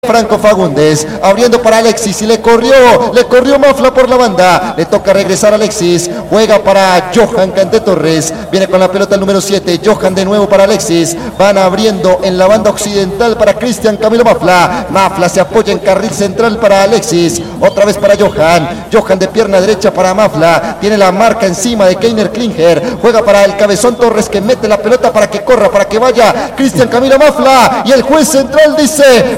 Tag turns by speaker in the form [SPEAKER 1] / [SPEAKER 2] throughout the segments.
[SPEAKER 1] Franco Fagundes, abriendo para Alexis y le corrió Mafla por la banda, le toca regresar a Alexis, juega para Johan Cante Torres, viene con la pelota el número 7, Johan de nuevo para Alexis, van abriendo en la banda occidental para Cristian Camilo Mafla, Mafla se apoya en carril central para Alexis, otra vez para Johan de pierna derecha para Mafla, tiene la marca encima de Keiner Klinger, juega para el Cabezón Torres que mete la pelota para que corra, para que vaya Cristian Camilo Mafla, y el juez central dice,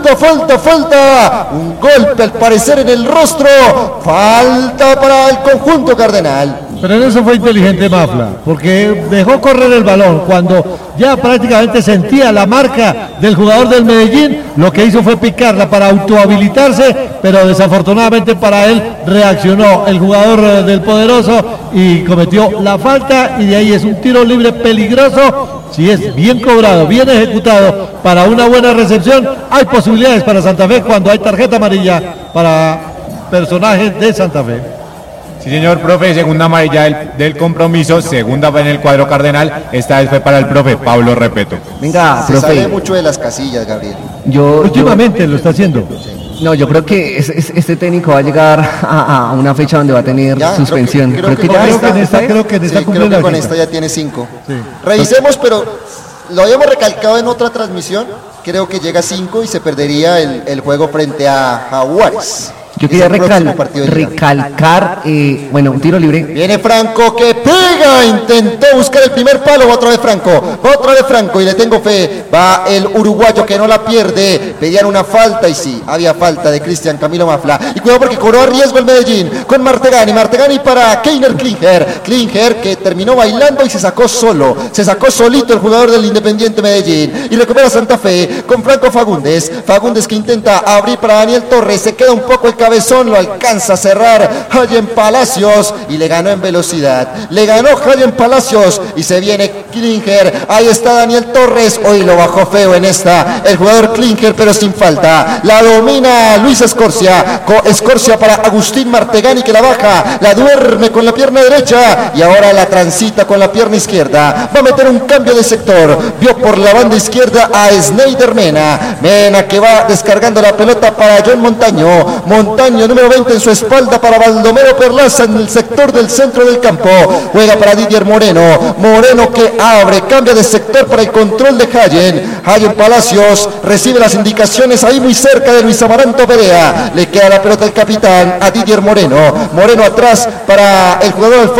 [SPEAKER 1] falta, un golpe al parecer en el rostro, falta para el conjunto cardenal.
[SPEAKER 2] Pero en eso fue inteligente Mafla, porque dejó correr el balón cuando ya prácticamente sentía la marca del jugador del Medellín, lo que hizo fue picarla para autohabilitarse, pero desafortunadamente para él reaccionó el jugador del Poderoso y cometió la falta, y de ahí es un tiro libre peligroso. Si es bien cobrado, bien ejecutado para una buena recepción, hay posibilidades para Santa Fe cuando hay tarjeta amarilla para personajes de Santa Fe.
[SPEAKER 3] Sí, señor, profe, segunda amarilla del compromiso, segunda en el cuadro cardenal, esta vez fue para el profe Pablo Repeto.
[SPEAKER 4] Venga,
[SPEAKER 1] Se
[SPEAKER 4] profe.
[SPEAKER 1] sale mucho de las casillas, Gabriel.
[SPEAKER 2] Últimamente lo está haciendo.
[SPEAKER 4] No, yo creo que este técnico va a llegar a una fecha donde va a tener suspensión.
[SPEAKER 1] Creo que con esta ya tiene 5.
[SPEAKER 2] Sí.
[SPEAKER 1] Revisemos, pero lo habíamos recalcado en otra transmisión. Creo que llega a 5 y se perdería el juego frente a Jaguares.
[SPEAKER 4] Yo quería
[SPEAKER 1] recalcar,
[SPEAKER 4] bueno, un tiro libre.
[SPEAKER 1] Viene Franco que pega, intentó buscar el primer palo, otra vez Franco y le tengo fe, va el uruguayo que no la pierde, pedían una falta y sí, había falta de Cristian Camilo Mafla, y cuidado porque cobró a riesgo el Medellín, con Martegani para Keiner Klinger que terminó bailando y se sacó solito el jugador del Independiente Medellín, y recupera Santa Fe, con Franco Fagundes que intenta abrir para Daniel Torres, se queda un poco el cabezón, lo alcanza a cerrar Hayen Palacios y le ganó en velocidad, Hayen Palacios y se viene Klinger, ahí está Daniel Torres, hoy lo bajó feo en esta el jugador Klinger, pero sin falta, la domina Luis Escorcia para Agustín Martegani que la baja, la duerme con la pierna derecha y ahora la transita con la pierna izquierda, va a meter un cambio de sector, vio por la banda izquierda a Sneider Mena que va descargando la pelota para John Montaño número 20 en su espalda para Baldomero Perlaza en el sector del centro del campo, juega para Didier Moreno que abre, cambia de sector para el control de Hayen Palacios, recibe las indicaciones ahí muy cerca de Luis Amaranto Perea, le queda la pelota al capitán, a Didier Moreno atrás para el jugador